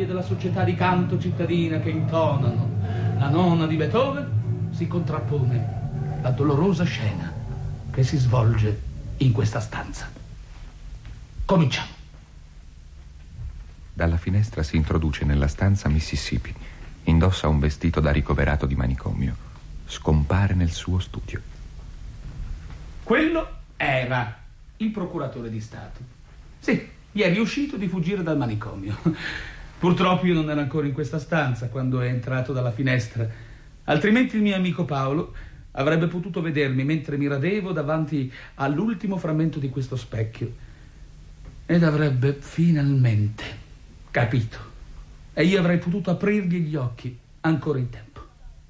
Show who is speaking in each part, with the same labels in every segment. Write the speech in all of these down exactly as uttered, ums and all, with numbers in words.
Speaker 1: famiglie della società di canto cittadina che intonano la nona di Beethoven, si contrappone la dolorosa scena che si svolge in questa stanza. Cominciamo.
Speaker 2: Dalla finestra si introduce nella stanza Mississippi. Indossa un vestito da ricoverato di manicomio. Scompare nel suo studio.
Speaker 1: Quello era il procuratore di Stato. Sì, gli è riuscito di fuggire dal manicomio. Purtroppo io non ero ancora in questa stanza quando è entrato dalla finestra. Altrimenti il mio amico Paolo avrebbe potuto vedermi mentre mi radevo davanti all'ultimo frammento di questo specchio. Ed avrebbe finalmente capito. E io avrei potuto aprirgli gli occhi ancora in tempo.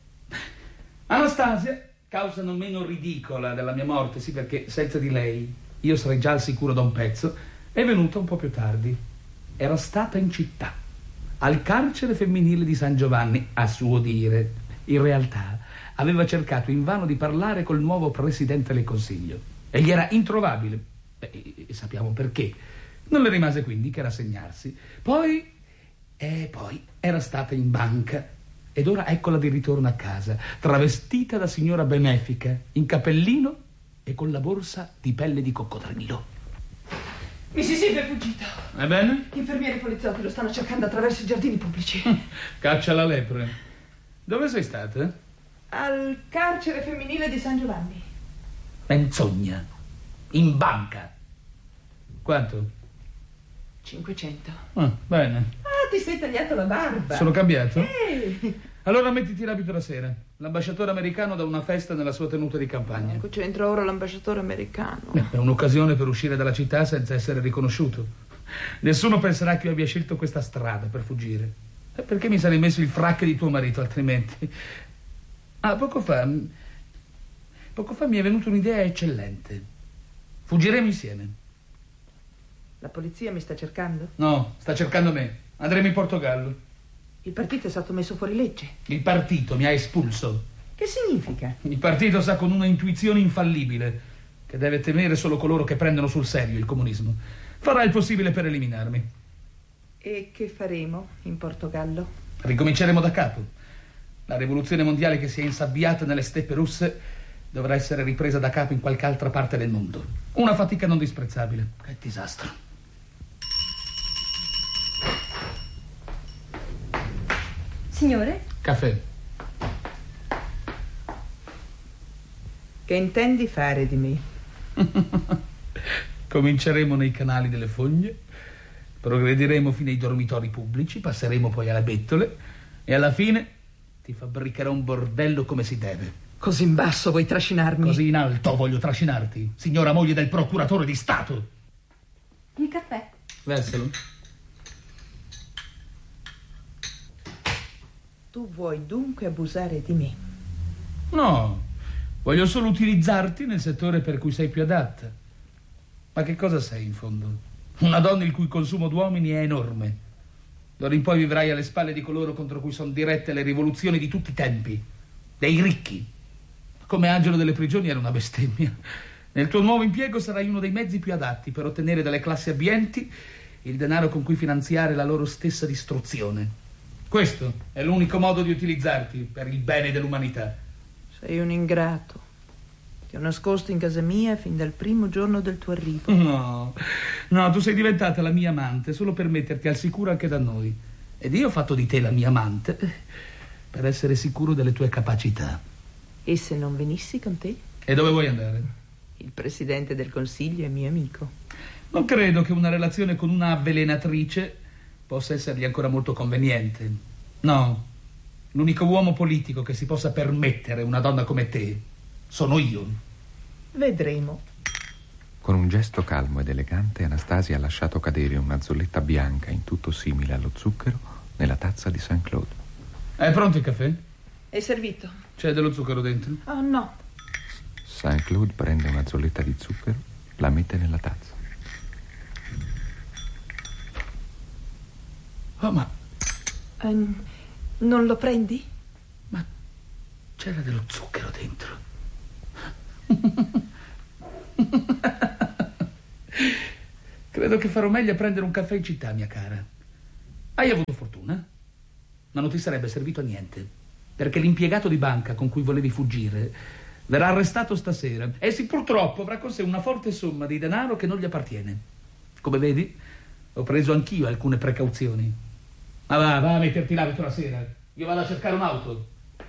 Speaker 1: Anastasia, causa non meno ridicola della mia morte, sì, perché senza di lei io sarei già al sicuro da un pezzo, è venuta un po' più tardi. Era stata in città, al carcere femminile di San Giovanni, a suo dire. In realtà aveva cercato invano di parlare col nuovo presidente del Consiglio e gli era introvabile. E, e sappiamo perché. Non le rimase quindi che rassegnarsi. Poi, e poi, era stata in banca ed ora eccola di ritorno a casa, travestita da signora benefica, in cappellino e con la borsa di pelle di coccodrillo.
Speaker 3: Mississippi è fuggito.
Speaker 1: Ebbene?
Speaker 3: Gli infermieri poliziotti lo stanno cercando attraverso i giardini pubblici.
Speaker 1: Caccia la lepre. Dove sei stata?
Speaker 3: Al carcere femminile di San Giovanni.
Speaker 1: Menzogna. In banca. Quanto?
Speaker 3: cinquecento.
Speaker 1: Ah, bene.
Speaker 3: Ah, ti sei tagliato la barba.
Speaker 1: Sono cambiato?
Speaker 3: Eh.
Speaker 1: Allora mettiti l'abito da sera. L'ambasciatore americano dà una festa nella sua tenuta di campagna.
Speaker 3: Ecco, c'entra ora l'ambasciatore americano.
Speaker 1: È un'occasione per uscire dalla città senza essere riconosciuto. Nessuno penserà che io abbia scelto questa strada per fuggire. Perché mi sarei messo il frac di tuo marito altrimenti? Ah, poco fa... Poco fa mi è venuta un'idea eccellente. Fuggiremo insieme.
Speaker 3: La polizia mi sta cercando?
Speaker 1: No, sta cercando me. Andremo in Portogallo.
Speaker 3: Il partito è stato messo fuori legge.
Speaker 1: Il partito mi ha espulso.
Speaker 3: Che significa?
Speaker 1: Il partito sa con una intuizione infallibile che deve temere solo coloro che prendono sul serio il comunismo. Farà il possibile per eliminarmi.
Speaker 3: E che faremo in Portogallo?
Speaker 1: Ricominceremo da capo. La rivoluzione mondiale che si è insabbiata nelle steppe russe dovrà essere ripresa da capo in qualche altra parte del mondo. Una fatica non disprezzabile. Che disastro.
Speaker 4: Signore?
Speaker 1: Caffè.
Speaker 3: Che intendi fare di me?
Speaker 1: Cominceremo nei canali delle fogne, progrediremo fino ai dormitori pubblici, passeremo poi alle bettole e alla fine ti fabbricherò un bordello come si deve.
Speaker 3: Così in basso vuoi trascinarmi?
Speaker 1: Così in alto voglio trascinarti, signora moglie del procuratore di Stato.
Speaker 4: Il caffè.
Speaker 1: Verselo.
Speaker 3: Tu vuoi dunque abusare di me?
Speaker 1: No, voglio solo utilizzarti nel settore per cui sei più adatta. Ma che cosa sei in fondo? Una donna il cui consumo d'uomini è enorme. D'ora in poi vivrai alle spalle di coloro contro cui sono dirette le rivoluzioni di tutti i tempi. Dei ricchi. Come angelo delle prigioni era una bestemmia. Nel tuo nuovo impiego sarai uno dei mezzi più adatti per ottenere dalle classi abbienti il denaro con cui finanziare la loro stessa distruzione. Questo è l'unico modo di utilizzarti per il bene dell'umanità.
Speaker 3: Sei un ingrato. Ti ho nascosto in casa mia fin dal primo giorno del tuo arrivo.
Speaker 1: No, no, tu sei diventata la mia amante solo per metterti al sicuro anche da noi. Ed io ho fatto di te la mia amante per essere sicuro delle tue capacità.
Speaker 3: E se non venissi con te?
Speaker 1: E dove vuoi andare?
Speaker 3: Il presidente del consiglio è mio amico.
Speaker 1: Non credo che una relazione con una avvelenatrice possa essergli ancora molto conveniente. No, l'unico uomo politico che si possa permettere una donna come te sono io.
Speaker 3: Vedremo.
Speaker 2: Con un gesto calmo ed elegante, Anastasia ha lasciato cadere una zolletta bianca in tutto simile allo zucchero nella tazza di Saint Claude.
Speaker 1: È pronto il caffè?
Speaker 3: È servito.
Speaker 1: C'è dello zucchero dentro?
Speaker 3: Oh no.
Speaker 2: Saint Claude prende una zolletta di zucchero, la mette nella tazza.
Speaker 1: Oh, ma...
Speaker 3: Um, non lo prendi?
Speaker 1: Ma c'era dello zucchero dentro. Credo che farò meglio a prendere un caffè in città, mia cara. Hai avuto fortuna, ma non ti sarebbe servito a niente, perché l'impiegato di banca con cui volevi fuggire verrà arrestato stasera e sì, purtroppo avrà con sé una forte somma di denaro che non gli appartiene. Come vedi, ho preso anch'io alcune precauzioni. Ma va, va a metterti là tutta la sera. Io vado a cercare un'auto.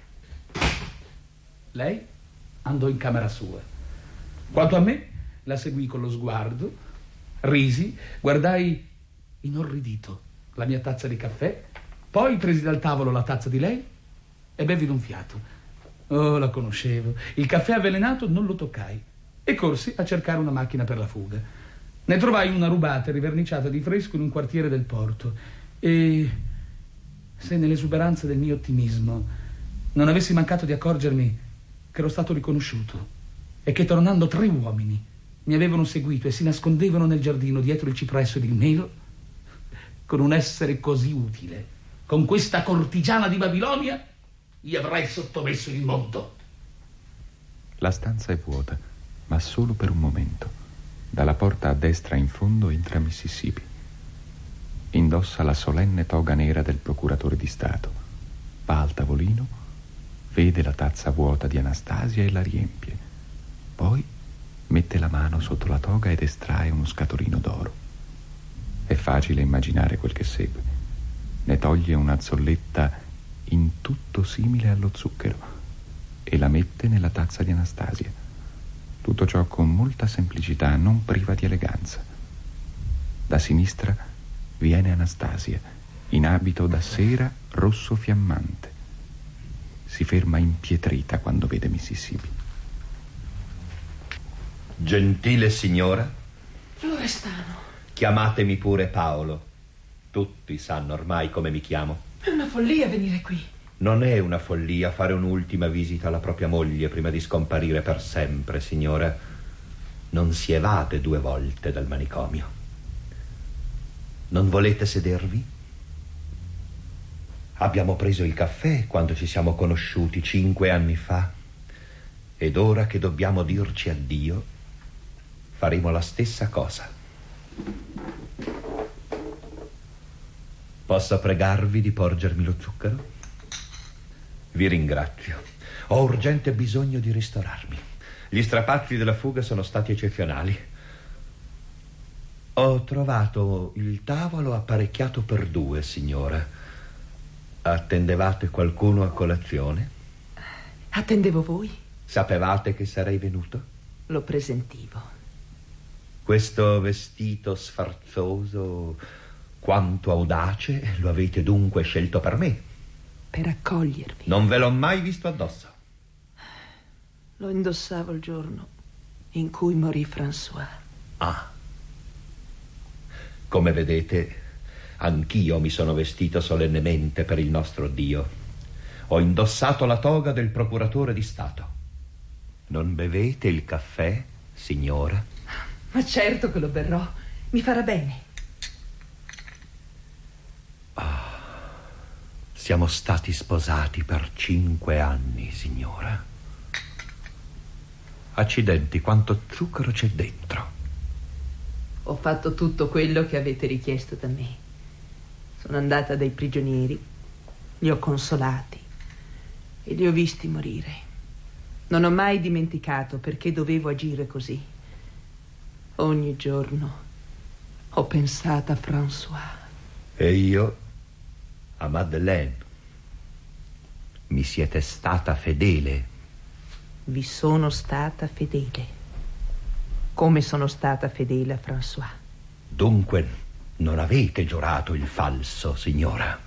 Speaker 1: Lei andò in camera sua. Quanto a me, la seguì con lo sguardo, risi, guardai inorridito la mia tazza di caffè, poi presi dal tavolo la tazza di lei e bevi d'un fiato. Oh, la conoscevo. Il caffè avvelenato non lo toccai e corsi a cercare una macchina per la fuga. Ne trovai una rubata e riverniciata di fresco in un quartiere del porto. E se nell'esuberanza del mio ottimismo non avessi mancato di accorgermi che ero stato riconosciuto e che tornando tre uomini mi avevano seguito e si nascondevano nel giardino dietro il cipresso ed il melo, con un essere così utile, con questa cortigiana di Babilonia, gli avrei sottomesso il mondo.
Speaker 2: La stanza è vuota, ma solo per un momento. Dalla porta a destra in fondo entra Mississippi. Indossa la solenne toga nera del procuratore di Stato. Va al tavolino, vede la tazza vuota di Anastasia e la riempie. Poi mette la mano sotto la toga ed estrae uno scatolino d'oro. È facile immaginare quel che segue. Ne toglie una zolletta in tutto simile allo zucchero e la mette nella tazza di Anastasia. Tutto ciò con molta semplicità, non priva di eleganza. Da sinistra viene Anastasia, in abito da sera rosso fiammante. Si ferma impietrita quando vede Mississippi.
Speaker 5: Gentile signora,
Speaker 3: Florestano,
Speaker 5: chiamatemi pure Paolo. Tutti sanno ormai come mi chiamo.
Speaker 3: è una follia venire qui.
Speaker 5: Non è una follia fare un'ultima visita alla propria moglie prima di scomparire per sempre, signora. Non si evade due volte dal manicomio. Non volete sedervi? Abbiamo preso il caffè quando ci siamo conosciuti cinque anni fa, ed ora che dobbiamo dirci addio, faremo la stessa cosa. Posso pregarvi di porgermi lo zucchero? Vi ringrazio. Ho urgente bisogno di ristorarmi. Gli strapazzi della fuga sono stati eccezionali. Ho trovato il tavolo apparecchiato per due, signora. Attendevate qualcuno a colazione?
Speaker 3: Attendevo voi.
Speaker 5: Sapevate che sarei venuto?
Speaker 3: Lo presentivo.
Speaker 5: Questo vestito sfarzoso, quanto audace, lo avete dunque scelto per me?
Speaker 3: Per accogliervi.
Speaker 5: Non ve l'ho mai visto addosso.
Speaker 3: Lo indossavo il giorno in cui morì François.
Speaker 5: Ah. Come vedete, anch'io mi sono vestito solennemente per il nostro Dio. Ho indossato la toga del procuratore di Stato. Non bevete il caffè, signora?
Speaker 3: Ma certo che lo berrò. Mi farà bene.
Speaker 5: Ah, siamo stati sposati per cinque anni, signora. Accidenti, quanto zucchero c'è dentro.
Speaker 3: Ho fatto tutto quello che avete richiesto da me. Sono andata dai prigionieri, li ho consolati e li ho visti morire. Non ho mai dimenticato perché dovevo agire così. Ogni giorno ho pensato a François.
Speaker 5: E io a Madeleine. Mi siete stata fedele.
Speaker 3: Vi sono stata fedele, come sono stata fedele a François.
Speaker 5: Dunque non avete giurato il falso, signora?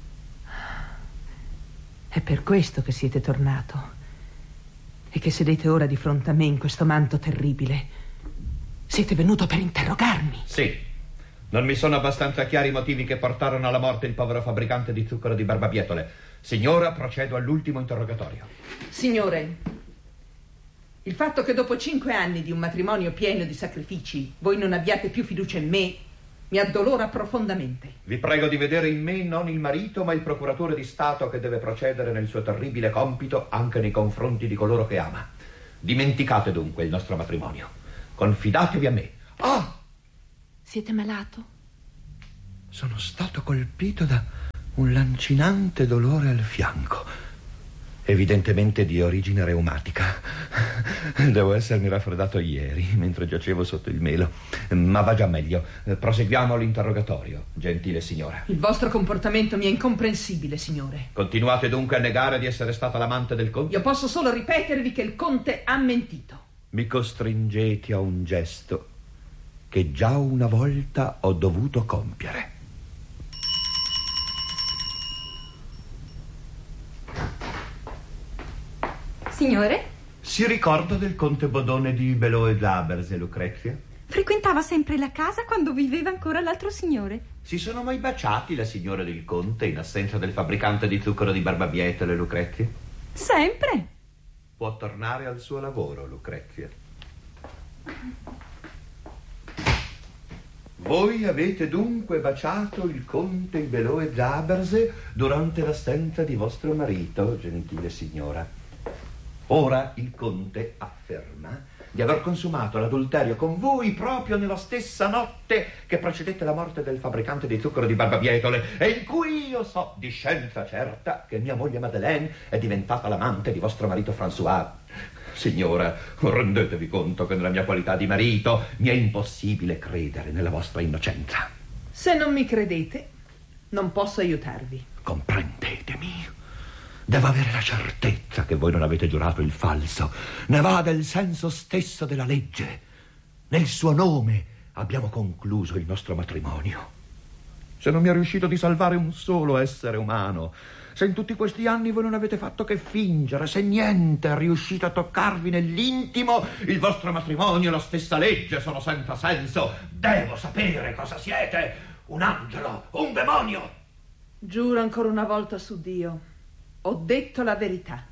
Speaker 3: È per questo che siete tornato e che sedete ora di fronte a me in questo manto terribile. Siete venuto per interrogarmi?
Speaker 5: Sì. Non mi sono abbastanza chiari i motivi che portarono alla morte il povero fabbricante di zucchero di Barbabietole. Signora, procedo all'ultimo interrogatorio.
Speaker 3: Signore, il fatto che dopo cinque anni di un matrimonio pieno di sacrifici voi non abbiate più fiducia in me mi addolora profondamente.
Speaker 5: Vi prego di vedere in me non il marito, ma il procuratore di Stato che deve procedere nel suo terribile compito anche nei confronti di coloro che ama. Dimenticate dunque il nostro matrimonio. Confidatevi a me. Ah!
Speaker 3: Siete malato?
Speaker 5: sono stato colpito da un lancinante dolore al fianco, evidentemente di origine reumatica. Devo essermi raffreddato ieri mentre giacevo sotto il melo, ma va già meglio. Proseguiamo l'interrogatorio, gentile signora.
Speaker 3: Il vostro comportamento mi è incomprensibile, signore.
Speaker 5: Continuate dunque a negare di essere stata l'amante del conte?
Speaker 3: Io posso solo ripetervi che il conte ha mentito.
Speaker 5: Mi costringete a un gesto che già una volta ho dovuto compiere.
Speaker 4: Signore?
Speaker 5: Si ricorda del conte Bodone di Belot et d'Aberse, Lucrezia?
Speaker 4: Frequentava sempre la casa quando viveva ancora l'altro signore.
Speaker 5: Si sono mai baciati la signora del conte in assenza del fabbricante di zucchero di Barbabietole, Lucrezia?
Speaker 4: Sempre.
Speaker 5: Può tornare al suo lavoro, Lucrezia. Voi avete dunque baciato il conte Belot et d'Aberse durante l'assenza di vostro marito, gentile signora. Ora il conte afferma di aver consumato l'adulterio con voi proprio nella stessa notte che precedette la morte del fabbricante di zucchero di Barbabietole, e in cui io so di scienza certa che mia moglie Madeleine è diventata l'amante di vostro marito François. Signora, rendetevi conto che nella mia qualità di marito mi è impossibile credere nella vostra innocenza.
Speaker 3: Se non mi credete, non posso aiutarvi.
Speaker 5: Comprendetemi. Devo avere la certezza che voi non avete giurato il falso. Ne va del senso stesso della legge. Nel suo nome abbiamo concluso il nostro matrimonio. Se non mi è riuscito di salvare un solo essere umano, se in tutti questi anni voi non avete fatto che fingere, se niente è riuscito a toccarvi nell'intimo, il vostro matrimonio e la stessa legge sono senza senso. Devo sapere cosa siete. Un angelo, un demonio.
Speaker 3: Giuro ancora una volta su Dio. Ho detto la verità.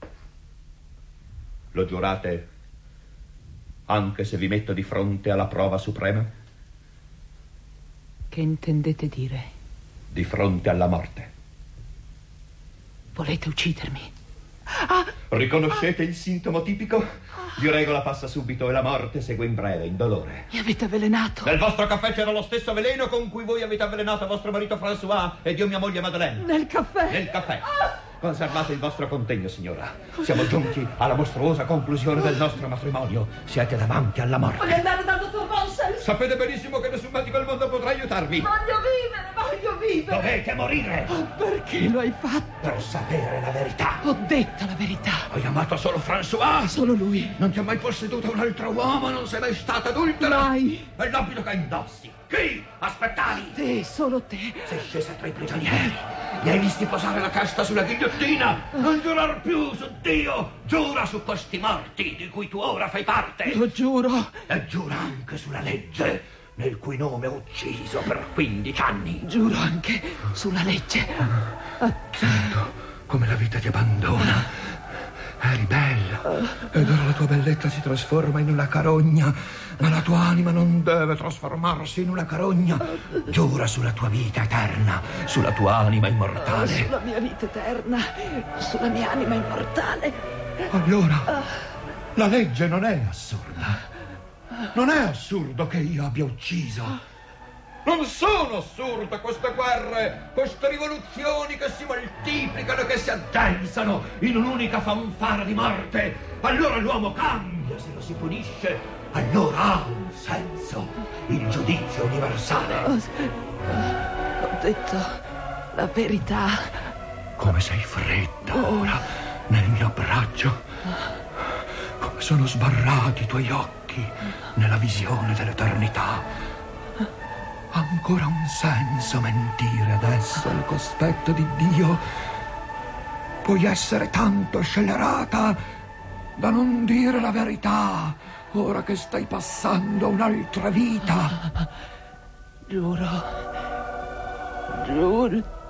Speaker 5: Lo giurate anche se vi metto di fronte alla prova suprema?
Speaker 3: Che intendete dire?
Speaker 5: Di fronte alla morte.
Speaker 3: Volete uccidermi?
Speaker 5: Ah, riconoscete ah, il sintomo tipico? Di regola passa subito e la morte segue in breve, in dolore.
Speaker 3: Mi avete avvelenato.
Speaker 5: Nel vostro caffè c'era lo stesso veleno con cui voi avete avvelenato vostro marito François ed io mia moglie Madeleine.
Speaker 3: Nel caffè?
Speaker 5: Nel caffè. Ah! Conservate il vostro contegno, signora. Siamo giunti alla mostruosa conclusione del nostro matrimonio. Siete davanti alla morte.
Speaker 3: Voglio andare dal dottor Bonsel.
Speaker 5: Sapete benissimo che nessun medico al mondo potrà aiutarvi.
Speaker 3: Voglio vivere, voglio vivere.
Speaker 5: Dovete morire.
Speaker 3: Oh, perché lo hai fatto?
Speaker 5: Per sapere la verità.
Speaker 3: Ho detto la verità.
Speaker 5: Hai amato solo François?
Speaker 3: Solo lui.
Speaker 5: Non ti ha mai posseduto un altro uomo? Non sei mai stata adultera?
Speaker 3: Mai.
Speaker 5: E l'abito che indossi? Chi? Aspettavi?
Speaker 3: Te, solo te.
Speaker 5: Sei scesa tra i prigionieri. Li hai visti posare la testa sulla ghigliottina. Non giurar più su Dio. Giura su questi morti di cui tu ora fai parte.
Speaker 3: Lo giuro.
Speaker 5: E giura anche sulla legge nel cui nome ho ucciso per quindici anni.
Speaker 3: Giuro anche sulla legge.
Speaker 5: Sento come la vita ti abbandona. Eri bella ed ora la tua bellezza si trasforma in una carogna, ma la tua anima non deve trasformarsi in una carogna. Giura sulla tua vita eterna, sulla tua anima immortale.
Speaker 3: Sulla mia vita eterna, sulla mia anima immortale.
Speaker 5: Allora, la legge non è assurda. Non è assurdo che io abbia ucciso. Non sono assurde queste guerre, queste rivoluzioni che si moltiplicano e che si addensano in un'unica fanfara di morte. Allora l'uomo cambia se lo si punisce. Allora ha un senso il giudizio universale.
Speaker 3: Ho detto la verità.
Speaker 5: Come sei fredda ora nel mio abbraccio. Come sono sbarrati i tuoi occhi nella visione dell'eternità. Ancora un senso mentire adesso al cospetto di Dio. Puoi essere tanto scellerata da non dire la verità ora che stai passando un'altra vita.
Speaker 3: Giuro, giuro.